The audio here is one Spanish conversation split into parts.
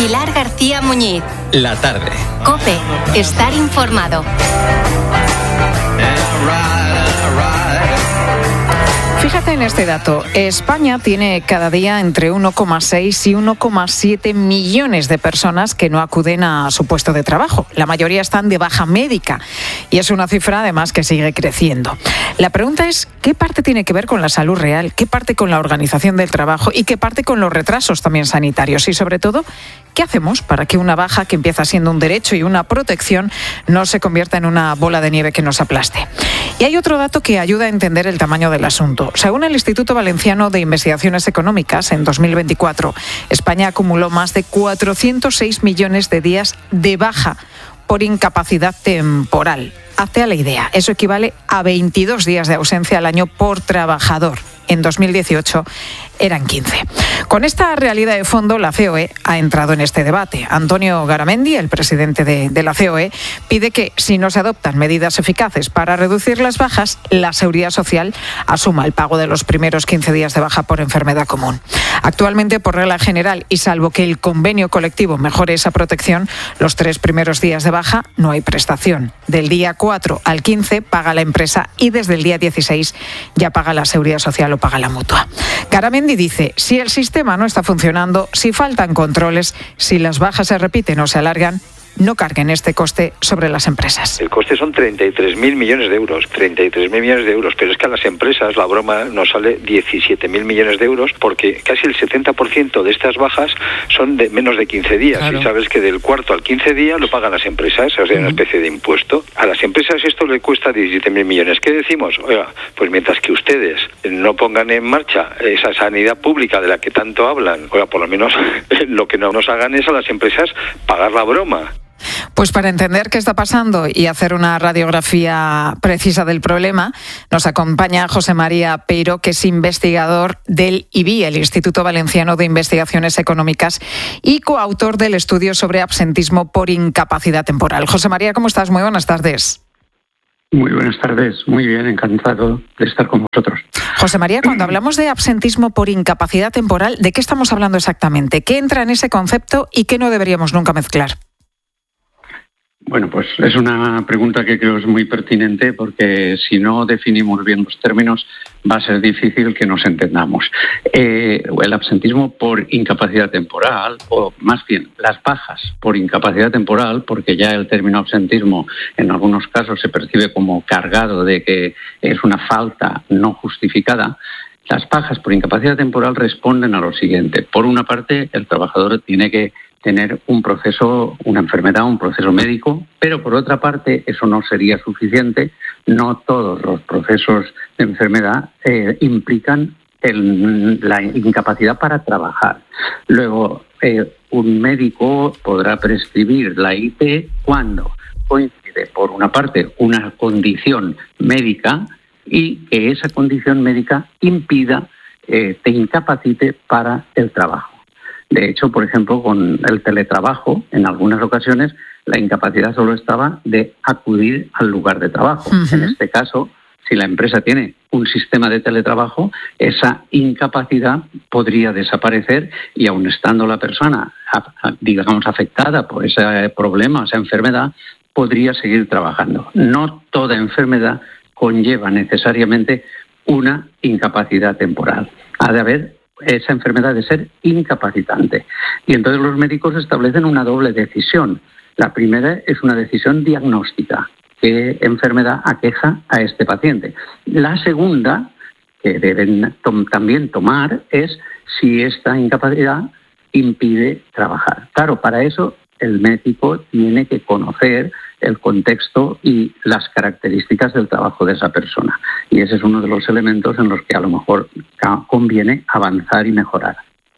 Pilar García Muñiz. La tarde. COPE. Estar informado. Fíjate en este dato. España tiene cada día entre 1,6 y 1,7 millones de personas que no acuden a su puesto de trabajo. La mayoría están de baja médica y es una cifra además que sigue creciendo. La pregunta es, ¿qué parte tiene que ver con la salud real? ¿Qué parte con la organización del trabajo? ¿Y qué parte con los retrasos también sanitarios? Y sobre todo, ¿qué hacemos para que una baja que empieza siendo un derecho y una protección no se convierta en una bola de nieve que nos aplaste? Y hay otro dato que ayuda a entender el tamaño del asunto. Según el Instituto Valenciano de Investigaciones Económicas, en 2024, España acumuló más de 406 millones de días de baja por incapacidad temporal. Hazte a la idea, eso equivale a 22 días de ausencia al año por trabajador. En 2018 eran 15. Con esta realidad de fondo, la COE ha entrado en este debate. Antonio Garamendi, el presidente de la COE, pide que, si no se adoptan medidas eficaces para reducir las bajas, la Seguridad Social asuma el pago de los primeros 15 días de baja por enfermedad común. Actualmente, por regla general, y salvo que el convenio colectivo mejore esa protección, los 3 primeros días de baja no hay prestación. Del día 4 al 15 paga la empresa y desde el día 16 ya paga la Seguridad Social o paga la mutua. Garamendi dice, si el sistema no está funcionando, si faltan controles, si las bajas se repiten o se alargan, no carguen este coste sobre las empresas. El coste son 33.000 millones de euros, 33.000 millones de euros, pero es que a las empresas la broma nos sale 17.000 millones de euros porque casi el 70% de estas bajas son de menos de 15 días. Claro. Y sabes que del cuarto al 15 día lo pagan las empresas, o sea, una especie de impuesto. A las empresas esto le cuesta 17.000 millones. ¿Qué decimos? Oiga, pues mientras que ustedes no pongan en marcha esa sanidad pública de la que tanto hablan, oiga, por lo menos lo que no nos hagan es a las empresas pagar la broma. Pues para entender qué está pasando y hacer una radiografía precisa del problema, nos acompaña José María Peiro, que es investigador del IBI, el Instituto Valenciano de Investigaciones Económicas, y coautor del estudio sobre absentismo por incapacidad temporal. José María, ¿cómo estás? Muy buenas tardes. Muy buenas tardes, muy bien, encantado de estar con vosotros. José María, cuando hablamos de absentismo por incapacidad temporal, ¿de qué estamos hablando exactamente? ¿Qué entra en ese concepto y qué no deberíamos nunca mezclar? Bueno, pues es una pregunta que creo es muy pertinente porque si no definimos bien los términos va a ser difícil que nos entendamos. El absentismo por incapacidad temporal, o más bien las bajas por incapacidad temporal, porque ya el término absentismo en algunos casos se percibe como cargado de que es una falta no justificada. Las bajas por incapacidad temporal responden a lo siguiente. Por una parte, el trabajador tiene que tener un proceso, una enfermedad, un proceso médico, pero por otra parte eso no sería suficiente. No todos los procesos de enfermedad implican la incapacidad para trabajar. Luego, un médico podrá prescribir la IT cuando coincide, por una parte, una condición médica y que esa condición médica impida, te incapacite para el trabajo. De hecho, por ejemplo, con el teletrabajo, en algunas ocasiones, la incapacidad solo estaba de acudir al lugar de trabajo. Uh-huh. En este caso, si la empresa tiene un sistema de teletrabajo, esa incapacidad podría desaparecer y aun estando la persona, digamos, afectada por ese problema, esa enfermedad, podría seguir trabajando. No toda enfermedad conlleva necesariamente una incapacidad temporal. Ha de haber esa enfermedad de ser incapacitante. Y entonces los médicos establecen una doble decisión. La primera es una decisión diagnóstica. ¿Qué enfermedad aqueja a este paciente? La segunda, que deben también tomar, es si esta incapacidad impide trabajar. Claro, para eso el médico tiene que conocer el contexto y las características del trabajo de esa persona. Y ese es uno de los elementos en los que a lo mejor conviene avanzar y mejorar.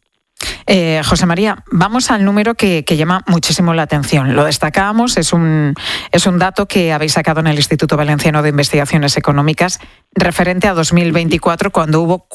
José María, vamos al número que llama muchísimo la atención. Lo destacábamos, es un dato que habéis sacado en el Instituto Valenciano de Investigaciones Económicas referente a 2024, cuando hubo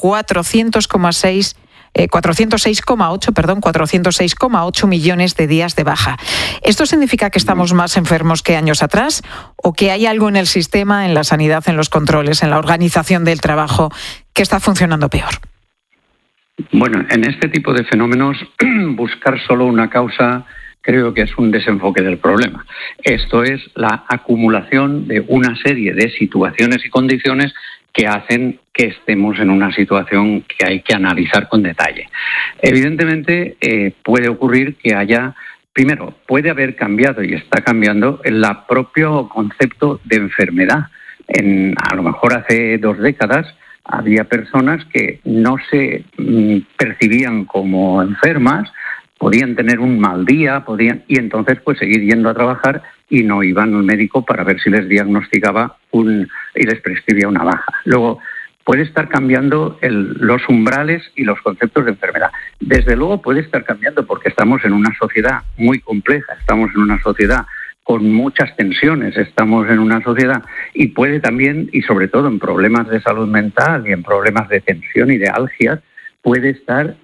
406,8 millones de días de baja. ¿Esto significa que estamos más enfermos que años atrás o que hay algo en el sistema, en la sanidad, en los controles, en la organización del trabajo que está funcionando peor? Bueno, en este tipo de fenómenos buscar solo una causa creo que es un desenfoque del problema. Esto es la acumulación de una serie de situaciones y condiciones que hacen que estemos en una situación que hay que analizar con detalle. Evidentemente, puede ocurrir que primero, puede haber cambiado y está cambiando el propio concepto de enfermedad. A lo mejor hace 2 décadas había personas que no se percibían como enfermas, podían tener un mal día, y entonces pues seguir yendo a trabajar y no iban al médico para ver si les diagnosticaba y les prescribía una baja. Luego, puede estar cambiando los umbrales y los conceptos de enfermedad. Desde luego puede estar cambiando porque estamos en una sociedad muy compleja, estamos en una sociedad con muchas tensiones, estamos en una sociedad y puede también, y sobre todo en problemas de salud mental y en problemas de tensión y de algias, puede estar,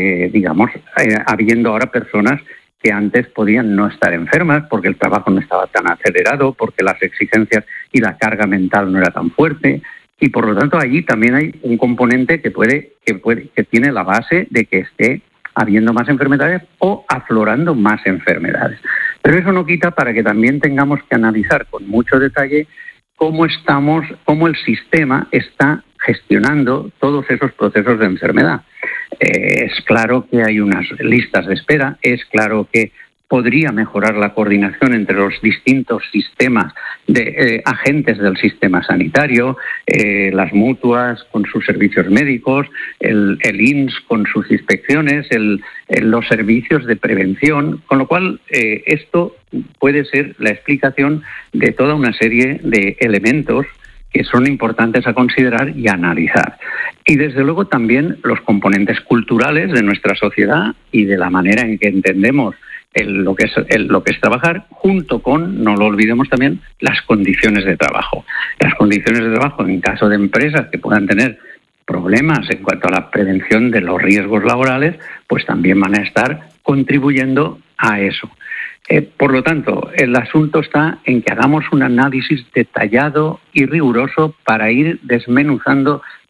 habiendo ahora personas que antes podían no estar enfermas porque el trabajo no estaba tan acelerado, porque las exigencias y la carga mental no era tan fuerte. Y por lo tanto allí también hay un componente que tiene la base de que esté habiendo más enfermedades o aflorando más enfermedades. Pero eso no quita para que también tengamos que analizar con mucho detalle cómo el sistema está gestionando todos esos procesos de enfermedad. Es claro que hay unas listas de espera, es claro que podría mejorar la coordinación entre los distintos sistemas de agentes del sistema sanitario, las mutuas con sus servicios médicos, el INS con sus inspecciones, los servicios de prevención, con lo cual esto puede ser la explicación de toda una serie de elementos que son importantes a considerar y a analizar. Y desde luego también los componentes culturales de nuestra sociedad y de la manera en que entendemos lo que es trabajar, junto con, no lo olvidemos también, las condiciones de trabajo. Las condiciones de trabajo en caso de empresas que puedan tener problemas en cuanto a la prevención de los riesgos laborales, pues también van a estar contribuyendo a eso. Por lo tanto, el asunto está en que hagamos un análisis detallado y riguroso para ir desmenuzando